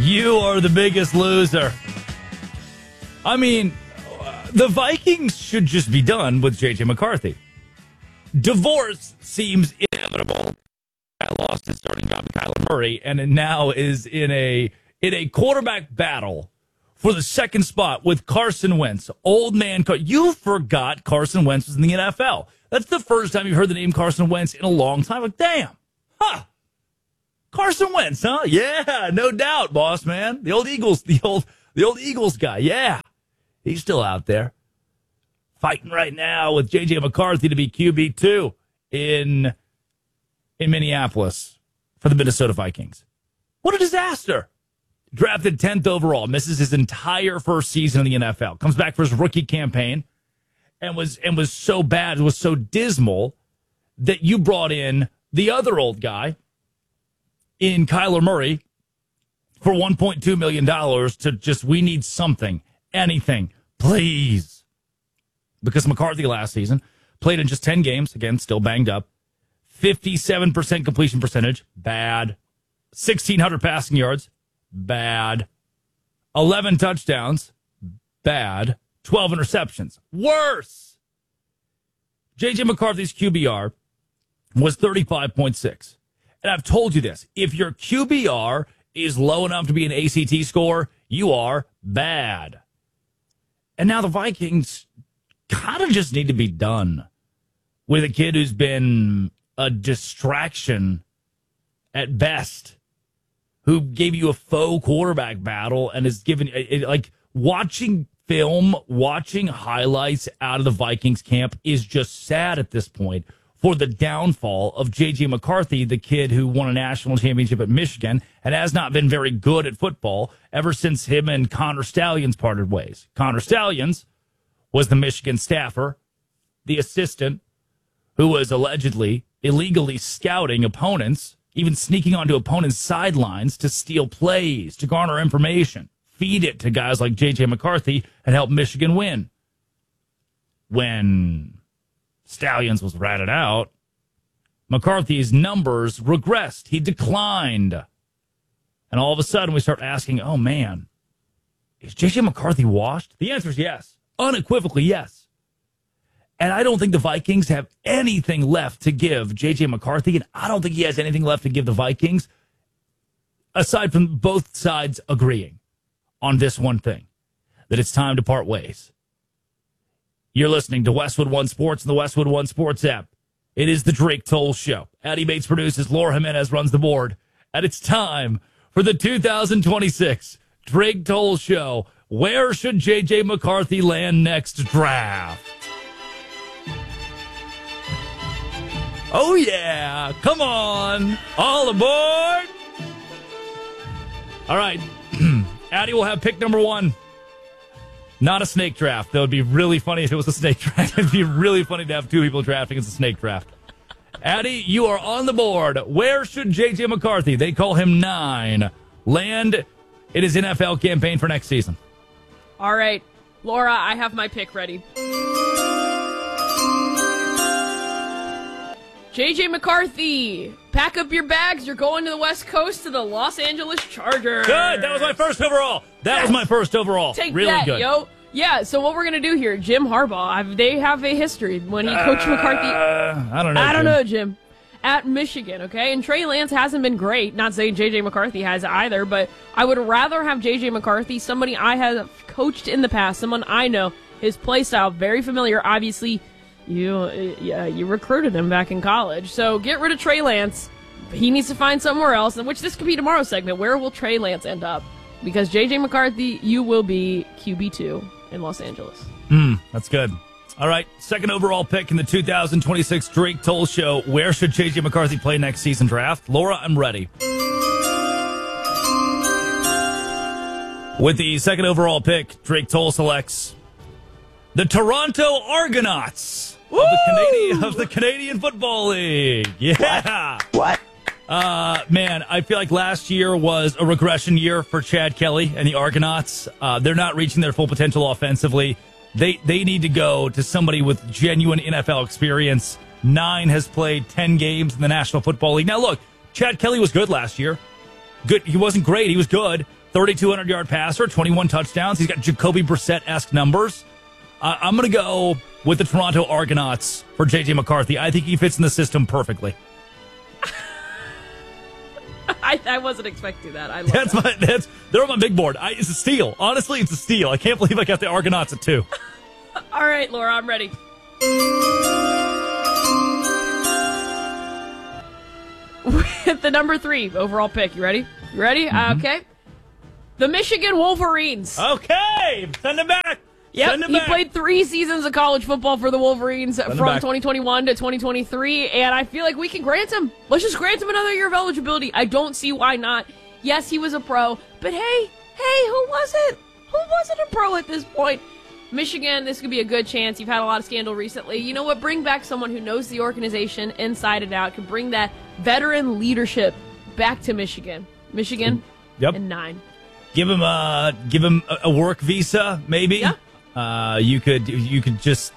You are the biggest loser. I mean, the Vikings should just be done with J.J. McCarthy. Divorce seems inevitable. I lost his starting job with Kyler Murray, and it now is in a quarterback battle for the second spot with Carson Wentz. Old man, you forgot Carson Wentz was in the NFL. That's the first time you've heard the name Carson Wentz in a long time. Like, damn, Carson Wentz, huh? Yeah, no doubt, boss man. The old Eagles, the old Eagles guy. Yeah, he's still out there fighting right now with J.J. McCarthy to be QB2 in Minneapolis for the Minnesota Vikings. What a disaster. Drafted 10th overall, misses his entire first season in the NFL. Comes back for his rookie campaign and was so bad, was so dismal that you brought in the other old guy in Kyler Murray for $1.2 million to just, we need something, anything, please. Because McCarthy last season played in just 10 games, again, still banged up, 57% completion percentage, bad. 1,600 passing yards, bad. 11 touchdowns, bad. 12 interceptions, worse. J.J. McCarthy's QBR was 35.6. And I've told you this. If your QBR is low enough to be an ACT score, you are bad. And now the Vikings kind of just need to be done with a kid who's been a distraction at best, who gave you a faux quarterback battle and is given, like, watching film, watching highlights out of the Vikings camp is just sad at this point for the downfall of J.J. McCarthy, the kid who won a national championship at Michigan and has not been very good at football ever since him and Connor Stalions parted ways. Connor Stalions was the Michigan staffer, the assistant, who was allegedly illegally scouting opponents, even sneaking onto opponents' sidelines to steal plays, to garner information, feed it to guys like J.J. McCarthy and help Michigan win. When Stalions was ratted out, McCarthy's numbers regressed. He declined. And all of a sudden we start asking, oh man, is J.J. McCarthy washed? The answer is yes. Unequivocally yes. And I don't think the Vikings have anything left to give J.J. McCarthy, and I don't think he has anything left to give the Vikings, aside from both sides agreeing on this one thing, that it's time to part ways. You're listening to Westwood One Sports and the Westwood One Sports app. It is the Drake Toll Show. Addie Bates produces, Laura Jimenez runs the board, and it's time for the 2026 Drake Toll Show. Where should J.J. McCarthy land next draft? Oh, yeah. Come on. All aboard. All right. Addie will have pick number 1. Not a snake draft. That would be really funny if it was a snake draft. It'd be really funny to have 2 people drafting as a snake draft. Addie, you are on the board. Where should J.J. McCarthy, they call him 9, land in his NFL campaign for next season? All right. Laura, I have my pick ready. J.J. McCarthy, pack up your bags. You're going to the West Coast to the Los Angeles Chargers. Good. That was my first overall. That was my first overall. Take really that, good. Yo. Yeah, so what we're going to do here, Jim Harbaugh, they have a history when he coached McCarthy. I don't know. I don't know, Jim. At Michigan, okay? And Trey Lance hasn't been great. Not saying J.J. McCarthy has either, but I would rather have J.J. McCarthy, somebody I have coached in the past, someone I know, his play style, very familiar. Obviously, you recruited him back in college. So get rid of Trey Lance. He needs to find somewhere else, which this could be tomorrow's segment. Where will Trey Lance end up? Because J.J. McCarthy, you will be QB2 in Los Angeles. That's good. All right, second overall pick in the 2026 Drake Toll Show. Where should J.J. McCarthy play next season draft? Laura, I'm ready. With the second overall pick, Drake Toll selects the Toronto Argonauts of the Canadian Football League. Yeah. What? Man, I feel like last year was a regression year for Chad Kelly and the Argonauts. They're not reaching their full potential offensively. They need to go to somebody with genuine NFL experience. 9 has played 10 games in the National Football League. Now, look, Chad Kelly was good last year. Good. He wasn't great. He was good. 3,200-yard passer, 21 touchdowns. He's got Jacoby Brissett-esque numbers. I'm going to go with the Toronto Argonauts for J.J. McCarthy. I think he fits in the system perfectly. I wasn't expecting that. I love they're on my big board. It's a steal. Honestly, it's a steal. I can't believe I got the Argonauts at 2. All right, Laura, I'm ready. With the number 3 overall pick. You ready? You ready? Mm-hmm. Okay. The Michigan Wolverines. Okay. Send him back. Yep, he played 3 seasons of college football for the Wolverines from 2021 to 2023, and I feel like we can grant him. Let's just grant him another year of eligibility. I don't see why not. Yes, he was a pro, but hey, who wasn't? Who wasn't a pro at this point? Michigan, this could be a good chance. You've had a lot of scandal recently. You know what? Bring back someone who knows the organization inside and out, can bring that veteran leadership back to Michigan. Michigan, yep. And 9. Give him a work visa, maybe. Yeah. You could just,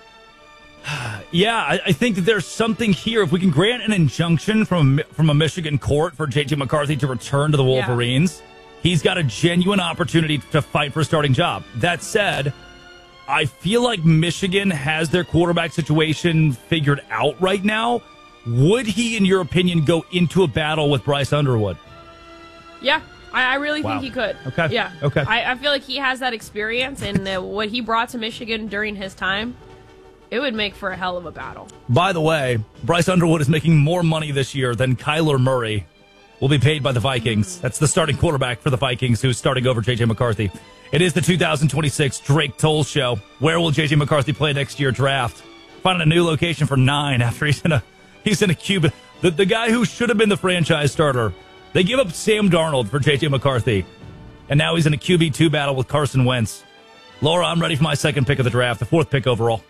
yeah. I think that there's something here. If we can grant an injunction from a Michigan court for J.J. McCarthy to return to the Wolverines, he's got a genuine opportunity to fight for a starting job. That said, I feel like Michigan has their quarterback situation figured out right now. Would he, in your opinion, go into a battle with Bryce Underwood? Yeah. I really think he could. Okay. Yeah. Okay. I feel like he has that experience, and what he brought to Michigan during his time, it would make for a hell of a battle. By the way, Bryce Underwood is making more money this year than Kyler Murray will be paid by the Vikings. That's the starting quarterback for the Vikings, who's starting over J.J. McCarthy. It is the 2026 Drake Toll Show. Where will J.J. McCarthy play next year draft? Finding a new location for 9 after he's in a cube. The guy who should have been the franchise starter. They give up Sam Darnold for J.J. McCarthy, and now he's in a QB2 battle with Carson Wentz. Laura, I'm ready for my second pick of the draft, the 4th pick overall.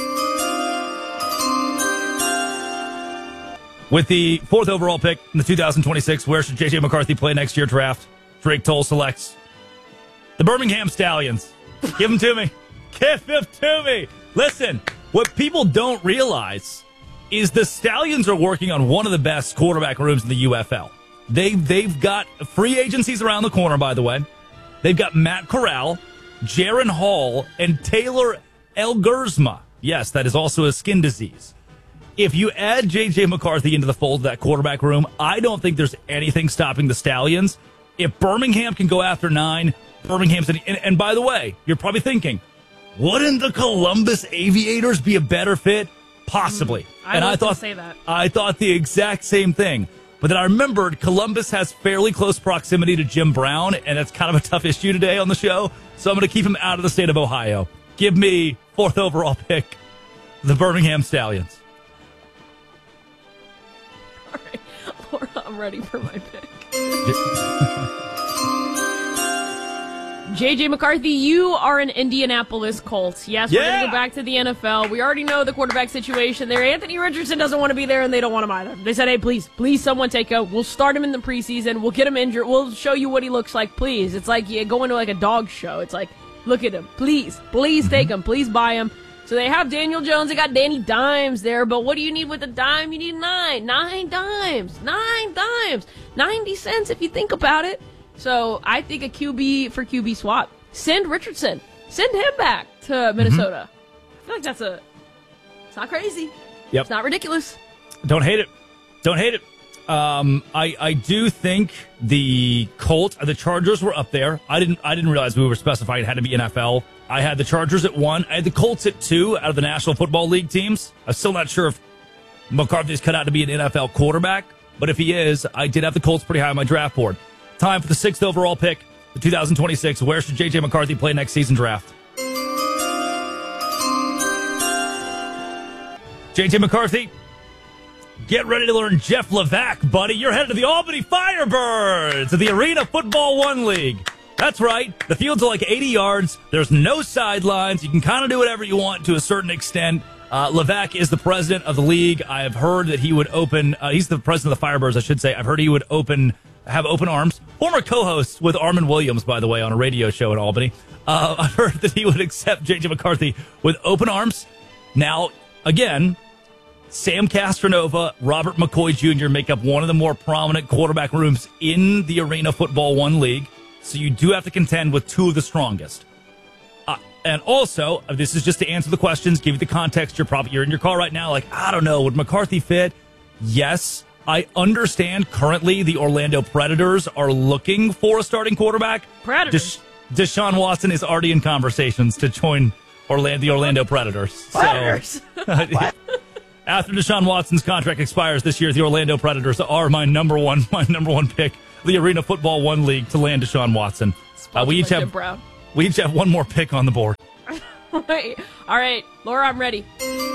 With the 4th overall pick in the 2026 Where Should J.J. McCarthy Play Next Year draft, Drake Toll selects the Birmingham Stallions. Give them to me. Give them to me. Listen, what people don't realize is the Stallions are working on one of the best quarterback rooms in the UFL. They've got free agencies around the corner, by the way. They've got Matt Corral, Jaron Hall, and Taylor Elgersma. Yes, that is also a skin disease. If you add J.J. McCarthy into the fold of that quarterback room, I don't think there's anything stopping the Stallions. If Birmingham can go after 9, Birmingham's... And by the way, you're probably thinking, wouldn't the Columbus Aviators be a better fit? Possibly. I thought say that. I thought the exact same thing. But then I remembered Columbus has fairly close proximity to Jim Brown, and that's kind of a tough issue today on the show. So I'm going to keep him out of the state of Ohio. Give me 4th overall pick, the Birmingham Stallions. All right, Laura, I'm ready for my pick. J.J. McCarthy, you are an Indianapolis Colts. Yes, we're going to go back to the NFL. We already know the quarterback situation there. Anthony Richardson doesn't want to be there, and they don't want him either. They said, hey, please, someone take him. We'll start him in the preseason. We'll get him injured. We'll show you what he looks like, please. It's like you going to like a dog show. It's like, look at him. Please take him. Please buy him. So they have Daniel Jones. They got Danny Dimes there, but what do you need with a dime? You need 9 dimes. 9 dimes. 90 cents if you think about it. So I think a QB for QB swap. Send Richardson. Send him back to Minnesota. I feel like it's not crazy. Yep. It's not ridiculous. Don't hate it. I do think the Chargers were up there. I didn't realize we were specifying it had to be NFL. I had the Chargers at 1. I had the Colts at 2 out of the National Football League teams. I'm still not sure if McCarthy's cut out to be an NFL quarterback, but if he is, I did have the Colts pretty high on my draft board. Time for the 6th overall pick, the 2026 Where Should J.J. McCarthy Play Next Season draft. J.J. McCarthy, get ready to learn Jeff Levac, buddy. You're headed to the Albany Firebirds of the Arena Football 1 League. That's right. The fields are like 80 yards. There's no sidelines. You can kind of do whatever you want to a certain extent. Levac is the president of the league. I have heard that he would open... he's the president of the Firebirds, I should say. I've heard he would have open arms. Former co-host with Armin Williams, by the way, on a radio show in Albany. I've heard that he would accept J.J. McCarthy with open arms. Now, again, Sam Castronova, Robert McCoy Jr. make up one of the more prominent quarterback rooms in the Arena Football 1 League. So you do have to contend with two of the strongest. And also, this is just to answer the questions, give you the context. You're in your car right now, like, I don't know, would McCarthy fit? Yes, I understand currently the Orlando Predators are looking for a starting quarterback. Predators? Deshaun Watson is already in conversations to join the Orlando Predators. Predators? What? After Deshaun Watson's contract expires this year, the Orlando Predators are my number one pick, the Arena Football 1 League, to land Deshaun Watson. We each have one more pick on the board. All right, Laura, I'm ready.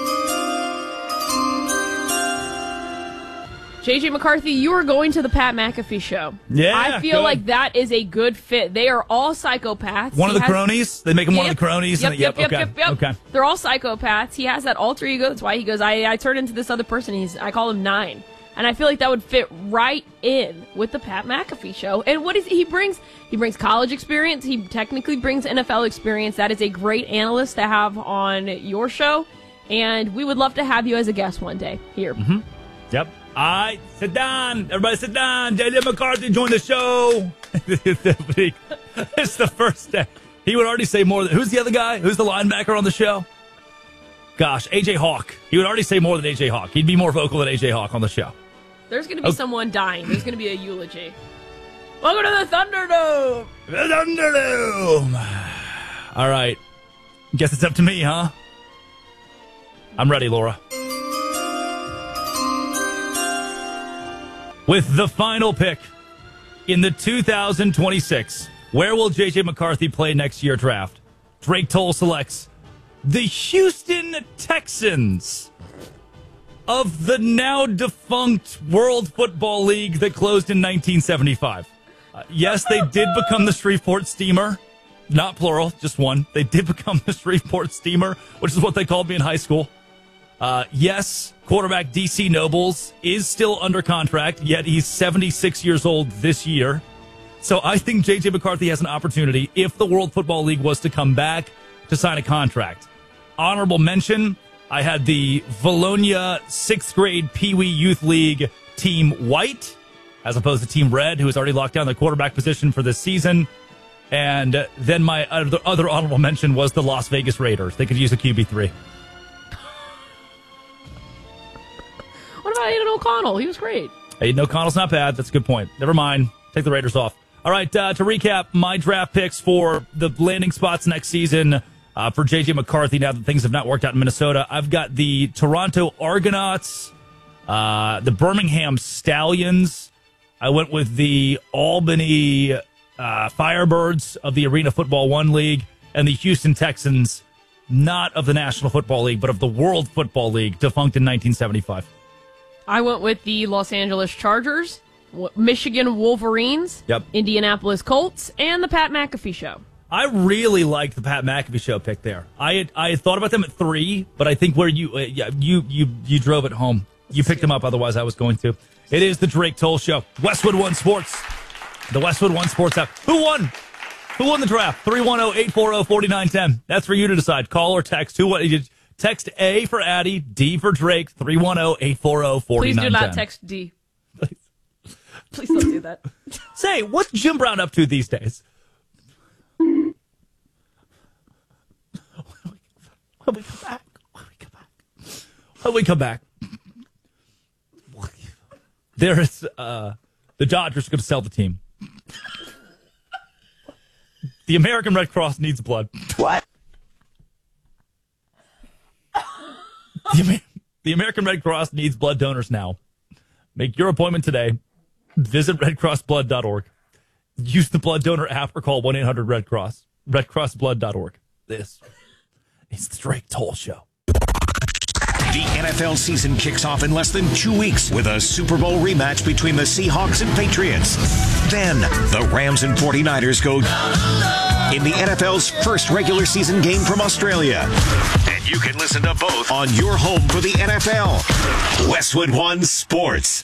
JJ McCarthy, you are going to the Pat McAfee show. Yeah, I feel like that is a good fit. They are all psychopaths. One of the cronies? They make him one of the cronies? Yep. Okay. They're all psychopaths. He has that alter ego. That's why he goes, I turn into this other person. I call him 9. And I feel like that would fit right in with the Pat McAfee show. And what is he brings? He brings college experience. He technically brings NFL experience. That is a great analyst to have on your show. And we would love to have you as a guest one day here. Mm-hmm. Yep. All right, sit down. Everybody sit down. JJ McCarthy joined the show. It's the first day. He would already say more than... Who's the other guy? Who's the linebacker on the show? Gosh, A.J. Hawk. He would already say more than A.J. Hawk. He'd be more vocal than A.J. Hawk on the show. There's going to be someone dying. There's going to be a eulogy. Welcome to the Thunderdome. The Thunderdome. All right. Guess it's up to me, huh? I'm ready, Laura. With the final pick in the 2026 Where Will J.J. McCarthy Play Next Year draft, Drake Toll selects the Houston Texans of the now defunct World Football League that closed in 1975. Yes, they did become the Shreveport Steamer. Not plural, just one. They did become the Shreveport Steamer, which is what they called me in high school. Yes, quarterback DC Nobles is still under contract, yet he's 76 years old this year. So I think J.J. McCarthy has an opportunity, if the World Football League was to come back, to sign a contract. Honorable mention, I had the Valonia 6th grade Pee Wee Youth League Team White, as opposed to Team Red, who has already locked down the quarterback position for this season. And then my other honorable mention was the Las Vegas Raiders. They could use a QB3. What about Aiden O'Connell? He was great. Aiden O'Connell's not bad. That's a good point. Never mind. Take the Raiders off. All right, to recap my draft picks for the landing spots next season for J.J. McCarthy, now that things have not worked out in Minnesota, I've got the Toronto Argonauts, the Birmingham Stallions. I went with the Albany Firebirds of the Arena Football 1 League, and the Houston Texans, not of the National Football League, but of the World Football League, defunct in 1975. I went with the Los Angeles Chargers, Michigan Wolverines, Indianapolis Colts, and the Pat McAfee Show. I really liked the Pat McAfee Show pick there. I had thought about them at 3, but I think where you drove it home. You picked them up, otherwise I was going to. It is the Drake Toll Show. Westwood One Sports. The Westwood One Sports app. Who won? Who won the draft? 310-840-4910. That's for you to decide. Call or text. Who won? Text A for Addie, D for Drake, 310-840-4910. Please do not text D. Please don't do that. Say, what's Jim Brown up to these days? When we come back, there is the Dodgers are going to sell the team. The American Red Cross needs blood. What? The American Red Cross needs blood donors now. Make your appointment today. Visit redcrossblood.org. Use the blood donor app or call 1-800-RED-CROSS. redcrossblood.org. This is the Drake Toll Show. The NFL season kicks off in less than 2 weeks with a Super Bowl rematch between the Seahawks and Patriots. Then the Rams and 49ers go in the NFL's first regular season game from Australia. And you can listen to both on your home for the NFL. Westwood One Sports.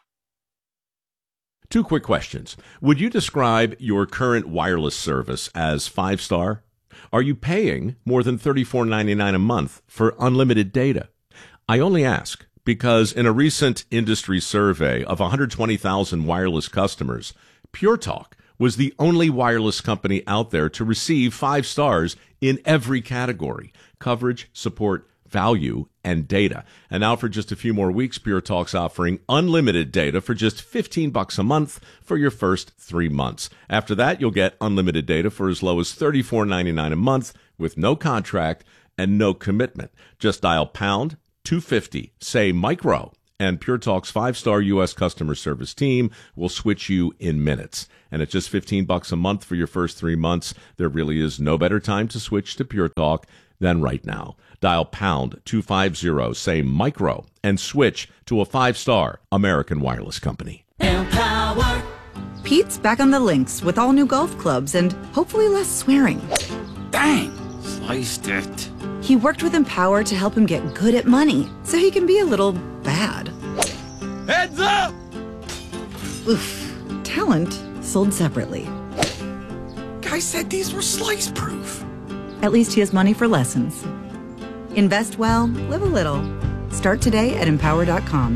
2 quick questions. Would you describe your current wireless service as 5-star? Are you paying more than $34.99 a month for unlimited data? I only ask because in a recent industry survey of 120,000 wireless customers, Pure Talk was the only wireless company out there to receive 5 stars in every category: coverage, support, value, and data. And now for just a few more weeks, Pure Talk's offering unlimited data for just $15 a month for your first 3 months. After that, you'll get unlimited data for as low as $34.99 a month with no contract and no commitment. Just dial pound 250, say micro, and Pure Talk's 5-star U.S. customer service team will switch you in minutes. And at just $15 a month for your first 3 months, there really is no better time to switch to Pure Talk than right now. Dial pound 250, say micro, and switch to a 5-star American wireless company. Empower. Pete's back on the links with all new golf clubs and hopefully less swearing. Dang, sliced it. He worked with Empower to help him get good at money so he can be a little bad. Heads up! Oof. Talent sold separately. Guy said these were slice proof. At least he has money for lessons. Invest well, live a little. Start today at Empower.com.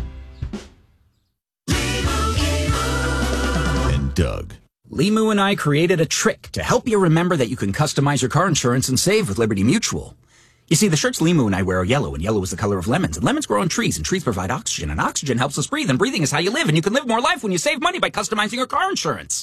And Doug. Limu and I created a trick to help you remember that you can customize your car insurance and save with Liberty Mutual. You see, the shirts Limu and I wear are yellow, and yellow is the color of lemons, and lemons grow on trees, and trees provide oxygen, and oxygen helps us breathe, and breathing is how you live, and you can live more life when you save money by customizing your car insurance.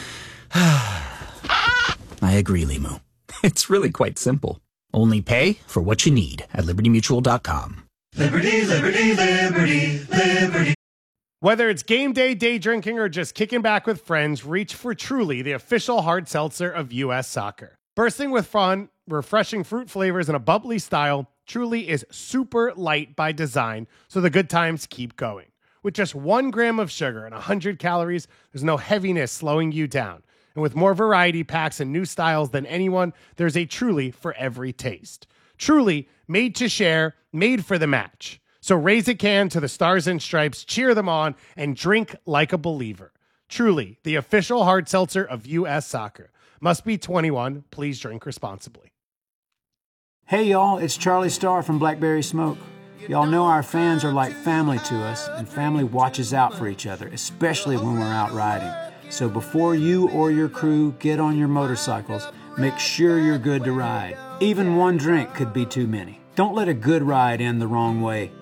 I agree, Limu. It's really quite simple. Only pay for what you need at LibertyMutual.com. Liberty, liberty, liberty, liberty. Whether it's game day, day drinking, or just kicking back with friends, reach for Truly, the official hard seltzer of U.S. Soccer. Bursting with fun, refreshing fruit flavors, and a bubbly style, Truly is super light by design, so the good times keep going. With just 1 gram of sugar and 100 calories, there's no heaviness slowing you down. And with more variety packs and new styles than anyone, there's a Truly for every taste. Truly, made to share, made for the match. So raise a can to the Stars and Stripes, cheer them on, and drink like a believer. Truly, the official hard seltzer of U.S. Soccer. Must be 21. Please drink responsibly. Hey, y'all, it's Charlie Starr from Blackberry Smoke. Y'all know our fans are like family to us, and family watches out for each other, especially when we're out riding. So before you or your crew get on your motorcycles, make sure you're good to ride. Even one drink could be too many. Don't let a good ride end the wrong way.